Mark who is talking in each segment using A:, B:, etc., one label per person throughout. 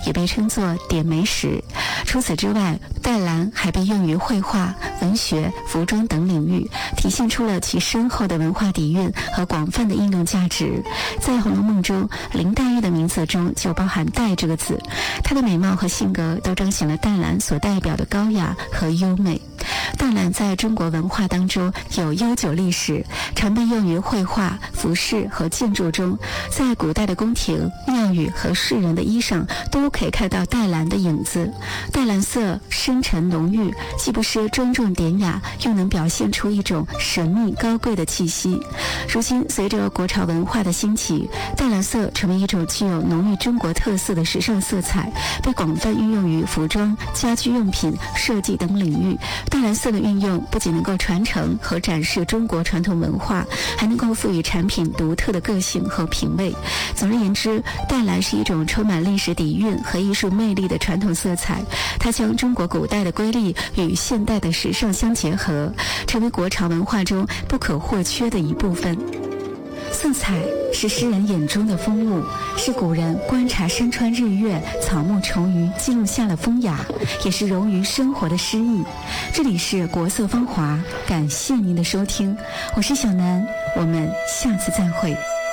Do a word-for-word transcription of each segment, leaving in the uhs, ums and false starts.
A: 也被称作点眉石。除此之外，黛蓝还被用于绘画、文学、服装等领域，体现出了其深厚的文化底蕴和广泛的应用价值。在《红楼梦》中，林黛玉的名字中就包含黛这个字，她的美貌和性格都彰显了黛蓝所代表的高雅和优美。黛蓝在中国文化当中有悠久历史，常被用于绘画、服饰和建筑中。在古代的宫廷、庙宇和世人的衣裳都可以看到黛蓝的影子。黛蓝色深沉浓郁，既不失庄重典雅，又能表现出一种神秘高贵的气息。如今随着国潮文化的兴起，黛蓝色成为一种具有浓郁中国特色的时尚色彩，被广泛运用于服装、家居用品、设计等领域。黛蓝色的运用不仅能够传承和展示中国传统文化，还能够赋予产品独特的个性和品味。总而言之，黛蓝是一种充满历史底蕴和艺术魅力的传统色彩，它将中国古代的瑰丽与现代的时尚相结合，成为国潮文化中不可或缺的一部分。色彩是诗人眼中的风物，是古人观察山川日月、草木虫鱼记录下了风雅，也是融于生活的诗意。这里是国色芳华，感谢您的收听，我是小南，我们下次再会。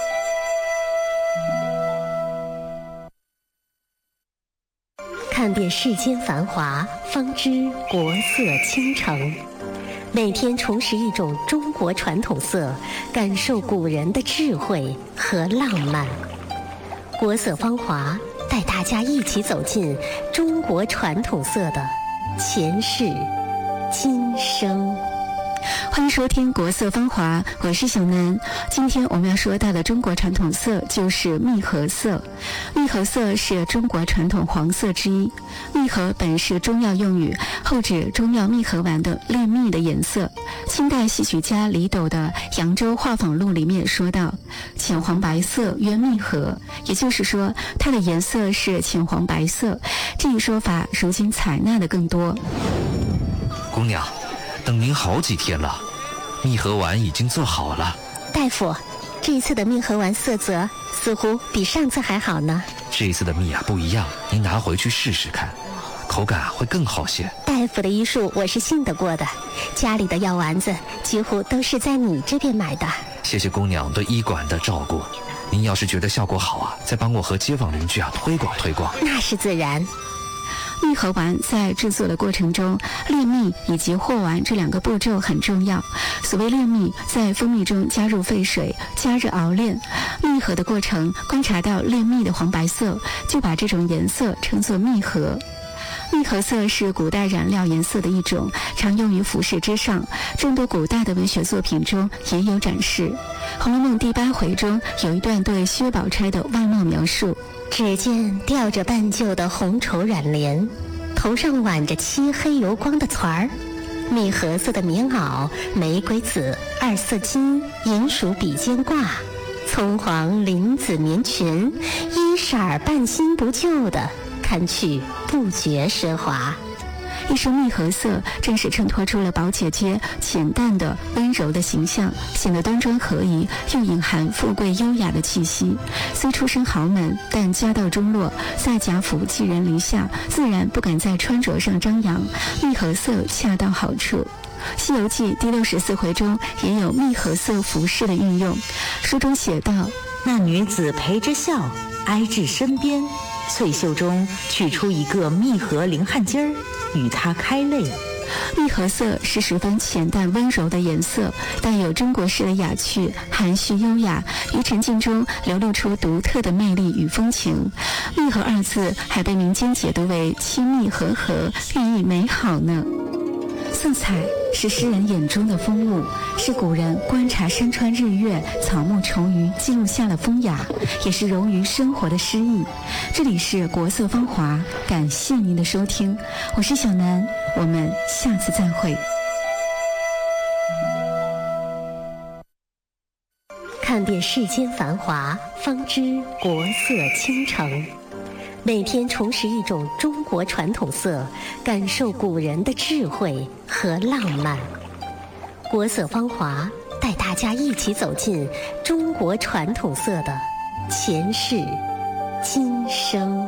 B: 看遍世间繁华，方知国色倾城。每天重拾一种中国传统色，感受古人的智慧和浪漫。国色芳华，带大家一起走进中国传统色的前世今生。
A: 欢迎收听国色芳华，我是小南。今天我们要说到的中国传统色就是蜜合色。蜜合色是中国传统黄色之一。蜜合本是中药用语，后指中药蜜合完的炼蜜的颜色。清代戏曲家李斗的《扬州画舫录》里面说到，浅黄白色曰蜜合，也就是说它的颜色是浅黄白色。这一说法如今采纳的更多。
C: 姑娘，等您好几天了，蜜合丸已经做好了。
B: 大夫，这一次的蜜合丸色泽似乎比上次还好呢。
C: 这一次的蜜啊不一样，您拿回去试试看，口感会更好些。
B: 大夫的医术我是信得过的，家里的药丸子几乎都是在你这边买的。
C: 谢谢姑娘对医馆的照顾，您要是觉得效果好啊，再帮我和街坊邻居啊推广推广。
B: 那是自然。
A: 蜜合丸在制作的过程中，炼蜜以及和丸这两个步骤很重要。所谓炼蜜，在蜂蜜中加入沸水，加热熬炼。蜜合的过程，观察到炼蜜的黄白色，就把这种颜色称作蜜合。蜜合色是古代染料颜色的一种，常用于服饰之上，众多古代的文学作品中也有展示。《红楼梦》第八回中有一段对薛宝钗的外貌描述，
B: 只见吊着半旧的红绸染帘，头上挽着漆黑油光的团儿，蜜合色的棉袄，玫瑰紫、二色金、银鼠比肩挂，葱黄绫紫棉裙，衣色儿半新不旧的，看去不觉奢华。
A: 一身蜜合色正是衬托出了宝姐姐浅淡的温柔的形象，显得端庄合宜，又隐含富贵优雅的气息。虽出身豪门，但家道中落，在贾府寄人篱下，自然不敢在穿着上张扬，蜜合色恰到好处。《西游记》第六十四回中也有蜜合色服饰的运用。书中写道：
D: 那女子陪着笑，挨至身边，翠袖中取出一个蜜合绫汗巾儿，与她开泪。
A: 蜜合色是十分浅淡温柔的颜色，带有中国式的雅趣，含蓄优雅，于沉静中流露出独特的魅力与风情。蜜合二字还被民间解读为亲密和合，寓意美好呢。色彩是诗人眼中的风物，是古人观察山川日月、草木虫鱼记录下了风雅，也是融于生活的诗意。这里是国色芳华，感谢您的收听，我是小南，我们下次再会。
B: 看遍世间繁华，方知国色倾城。每天重拾一种中国传统色，感受古人的智慧和浪漫。国色芳华，带大家一起走进中国传统色的前世今生。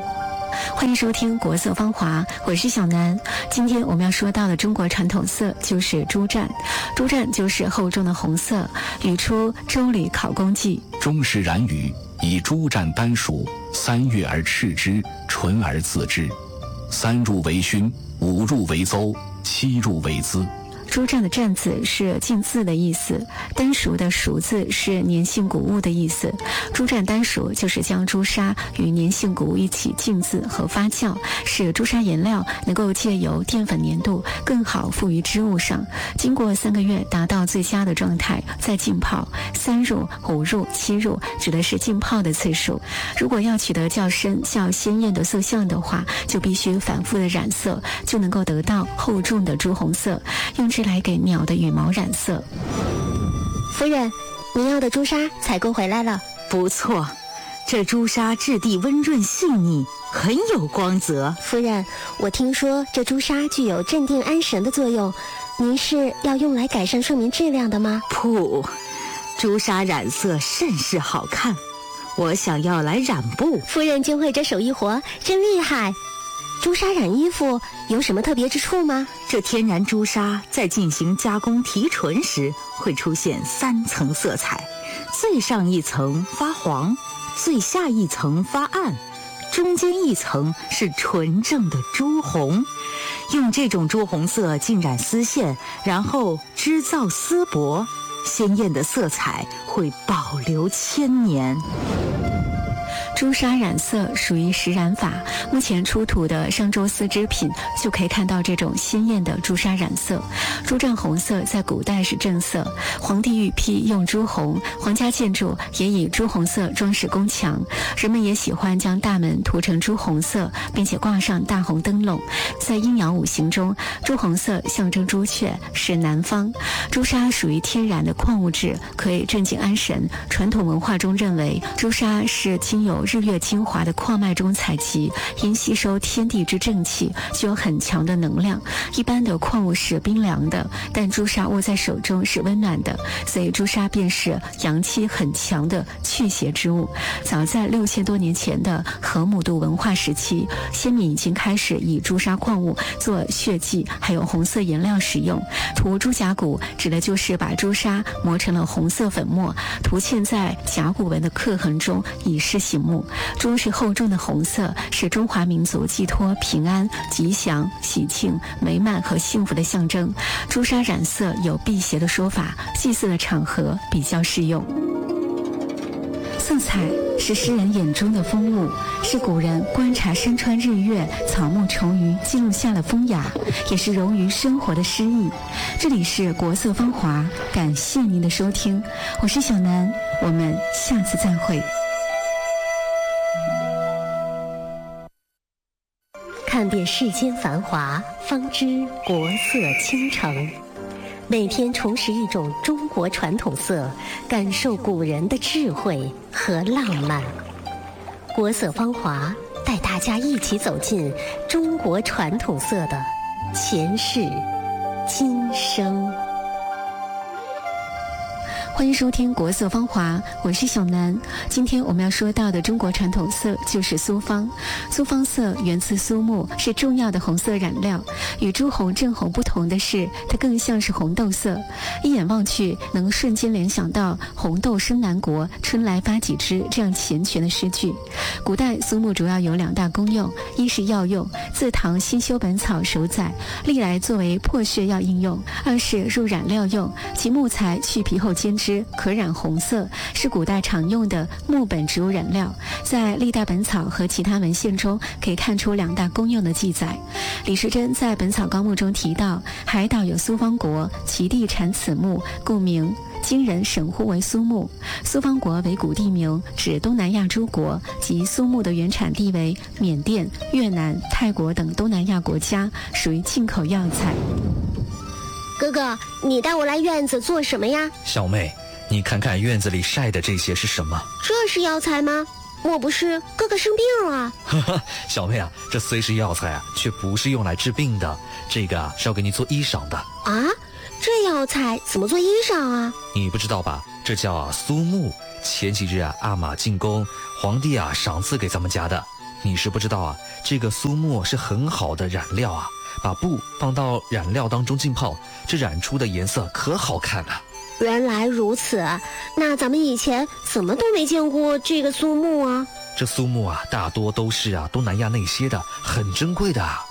A: 欢迎收听国色芳华，我是小南。今天我们要说到的中国传统色就是朱湛，朱湛就是厚重的红色，语出《周礼考工记》。
E: 中时然语，以朱湛丹属，三月而赤之，纯而自之。三入为勋，五入为邹，七入为资。
A: 朱湛的湛字是浸渍的意思，丹熟的熟字是粘性谷物的意思。朱湛丹熟就是将朱砂与粘性谷物一起浸渍和发酵，使朱砂颜料能够借由淀粉粘度更好附于织物上，经过三个月达到最佳的状态再浸泡。三入、五入、七入指的是浸泡的次数。如果要取得较深较鲜艳的色相的话，就必须反复的染色，就能够得到厚重的朱红色，用之来给鸟的羽毛染色。
B: 夫人，您要的朱砂采购回来了。
D: 不错，这朱砂质地温润细腻，很有光泽。
B: 夫人，我听说这朱砂具有镇定安神的作用，您是要用来改善睡眠质量的吗？
D: 噗，朱砂染色甚是好看，我想要来染布。
B: 夫人竟会这手艺活，真厉害。朱砂染衣服有什么特别之处吗？
D: 这天然朱砂在进行加工提纯时，会出现三层色彩，最上一层发黄，最下一层发暗，中间一层是纯正的朱红。用这种朱红色浸染丝线，然后织造丝帛，鲜艳的色彩会保留千年。
A: 朱砂染色属于石染法，目前出土的商周丝织品就可以看到这种鲜艳的朱砂染色。朱湛红色在古代是正色，皇帝御批用朱红，皇家建筑也以朱红色装饰宫墙，人们也喜欢将大门涂成朱红色，并且挂上大红灯笼。在阴阳五行中，朱红色象征朱雀，是南方。朱砂属于天然的矿物质，可以镇静安神。传统文化中认为，朱砂是经由日月精华的矿脉中采集，因吸收天地之正气，具有很强的能量。一般的矿物是冰凉的，但朱砂握在手中是温暖的，所以朱砂便是阳气很强的驱邪之物。早在六千多年前的河姆渡文化时期，先民已经开始以朱砂矿物做血迹，还有红色颜料使用。涂朱甲骨指的就是把朱砂磨成了红色粉末，涂嵌在甲骨文的刻痕中，以示醒目。朱是厚重的红色，是中华民族寄托平安、吉祥、喜庆、美满和幸福的象征。朱砂染色有辟邪的说法，祭祀的场合比较适用。色彩是诗人眼中的风物，是古人观察山川日月、草木虫鱼记录下了风雅，也是融于生活的诗意。这里是国色芳华，感谢您的收听，我是小南，我们下次再会。
B: 看遍世间繁华，方知国色倾城。每天重拾一种中国传统色，感受古人的智慧和浪漫。国色芳华带大家一起走进中国传统色的前世今生。
A: 欢迎收听国色芳华，我是小南。今天我们要说到的中国传统色就是苏芳。苏芳色源自苏木，是重要的红色染料。与朱红、正红不同的是，它更像是红豆色。一眼望去，能瞬间联想到红豆生南国，春来发几枝这样缱绻的诗句。古代苏木主要有两大功用，一是药用，自唐新修本草首载，历来作为破血药应用；二是入染料用，其木材去皮后煎制可染红色，是古代常用的木本植物染料。在历代本草和其他文献中可以看出两大功用的记载。李时珍在《本草纲目》中提到，海岛有苏芳国，其地产此木，故名。今人省呼为苏木。苏芳国为古地名，指东南亚诸国，及苏木的原产地为缅甸、越南、泰国等东南亚国家，属于进口药材。
B: 哥哥，你带我来院子做什么呀？
C: 小妹，你看看院子里晒的这些是什么？
B: 这是药材吗？莫不是哥哥生病了？
C: 哈哈，小妹啊，这虽是药材啊，却不是用来治病的，这个啊是要给你做衣裳的。
B: 啊，这药材怎么做衣裳啊？
C: 你不知道吧？这叫啊苏木。前几日啊，阿玛进宫，皇帝啊赏赐给咱们家的。 你是不知道啊，这个苏木是很好的染料啊，把布放到染料当中浸泡，这染出的颜色可好看了。
B: 原来如此，那咱们以前怎么都没见过这个苏木啊？
C: 这苏木啊，大多都是啊东南亚那些的，很珍贵的啊。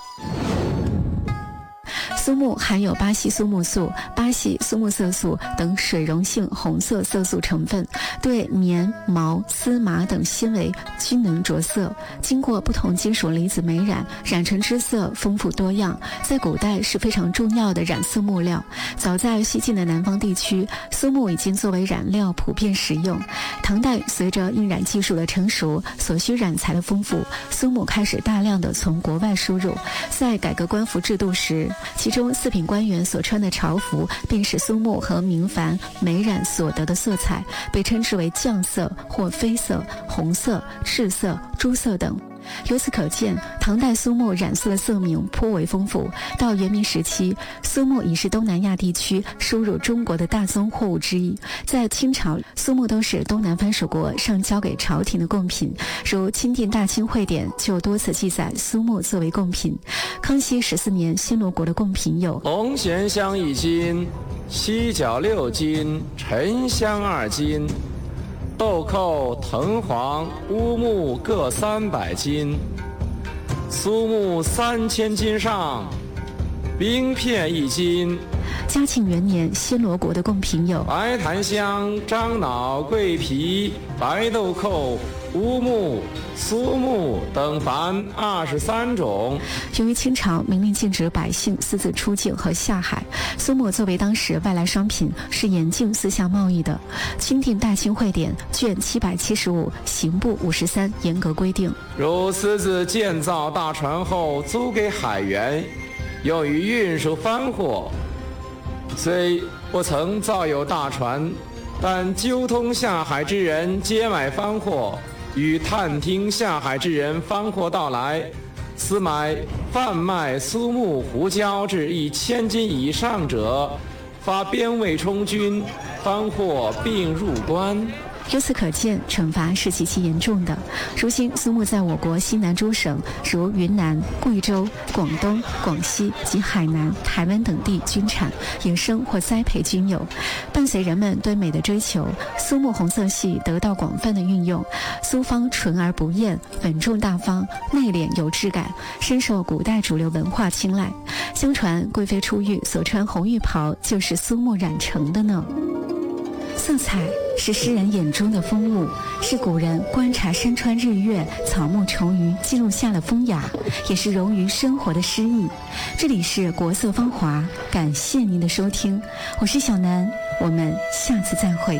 A: 苏木含有巴西苏木素、巴西苏木色素等水溶性红色色素成分，对棉、毛、丝、麻等纤维均能着色。经过不同金属离子酶染，染成之色丰富多样，在古代是非常重要的染色木料。早在西晋的南方地区，苏木已经作为染料普遍使用。唐代随着印染技术的成熟，所需染材的丰富，苏木开始大量的从国外输入。在改革官服制度时，其中四品官员所穿的朝服便是苏木和明矾酶染所得的色彩，被称之为绛色或绯色、红色、赤色、朱色等。由此可见，唐代苏木染色的色名颇为丰富。到元明时期，苏木已是东南亚地区输入中国的大宗货物之一。在清朝，苏木都是东南藩属国上交给朝廷的贡品，如《钦定大清会典》就多次记载苏木作为贡品。康熙十四年，暹罗国的贡品有
F: 龙涎香一斤，犀角六斤，沉香二斤，豆蔻、藤黄、乌木各三百斤，苏木三千斤上，冰片一斤。
A: 嘉庆元年，暹罗国的贡品有
F: 白檀香、樟脑、桂皮、白豆蔻、乌木、苏木等凡二十三种。
A: 由于清朝明令禁止百姓私自出境和下海，苏木作为当时外来商品，是严禁私下贸易的。《钦定大清会典》卷七百七十五、刑部五十三严格规定：
F: 如私自建造大船后租给海员，用于运输番货，虽不曾造有大船，但纠通下海之人接买番货，与探听下海之人番货到来，私买贩卖苏木胡椒至一千斤以上者，发边卫充军，番货并入关。
A: 由此可见，惩罚是极其严重的。如今，苏木在我国西南诸省，如云南、贵州、广东、广西及海南、台湾等地均产，野生或栽培均有。伴随人们对美的追求，苏木红色系得到广泛的运用。苏方纯而不艳，稳重大方，内敛有质感，深受古代主流文化青睐。相传，贵妃出浴所穿红浴袍就是苏木染成的呢。色彩是诗人眼中的风物，是古人观察山川日月、草木虫鱼记录下的风雅，也是融于生活的诗意。这里是国色芳华，感谢您的收听，我是小南，我们下次再会。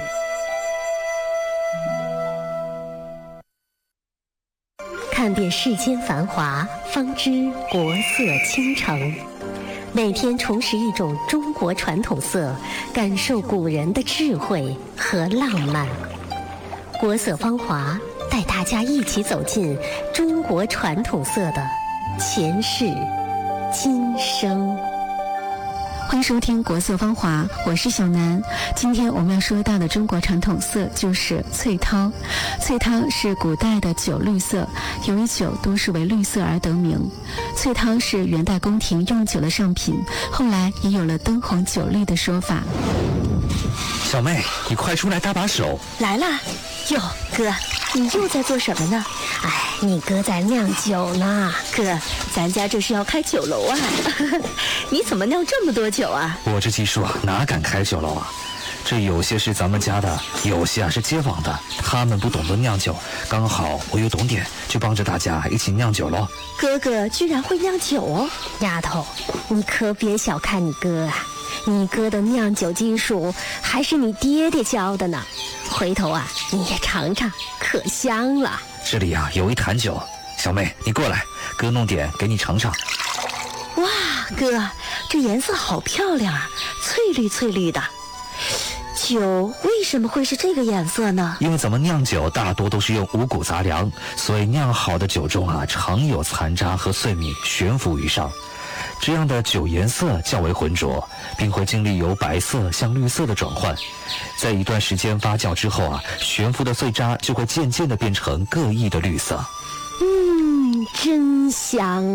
B: 看遍世间繁华，方知国色倾城。每天重拾一种中国传统色，感受古人的智慧和浪漫。国色芳华，带大家一起走进中国传统色的前世今生。
A: 欢迎收听国色芳华，我是小南。今天我们要说到的中国传统色就是翠涛。翠涛是古代的酒绿色，由于酒多是为绿色而得名。翠涛是元代宫廷用酒的上品，后来也有了灯红酒绿的说法。
C: 小妹，你快出来搭把手。
B: 来了。哟，哥，你又在做什么呢？哎，你哥在酿酒呢。哥，咱家这是要开酒楼啊。你怎么酿这么多酒啊？
C: 我这技术啊，哪敢开酒楼啊？这有些是咱们家的，有些啊是街坊的，他们不懂得酿酒，刚好我又懂点，就帮着大家一起酿酒喽。
B: 哥哥居然会酿酒哦！丫头，你可别小看你哥啊，你哥的酿酒技术还是你爹爹教的呢。回头啊，你也尝尝，可香了。
C: 这里啊有一坛酒，小妹你过来，哥弄点给你尝尝。
B: 哇，哥，这颜色好漂亮啊，翠绿翠绿的。酒为什么会是这个颜色呢？
C: 因为咱们酿酒大多都是用五谷杂粮，所以酿好的酒中啊常有残渣和碎米悬浮于上，这样的酒颜色较为浑浊，并会经历由白色向绿色的转换。在一段时间发酵之后啊，悬浮的碎渣就会渐渐的变成各异的绿色。
B: 嗯， 真香。